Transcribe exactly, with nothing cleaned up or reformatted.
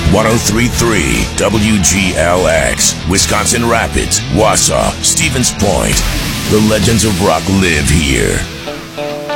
ten thirty-three W G L X, Wisconsin Rapids, Wausau, Stevens Point. The legends of rock live here.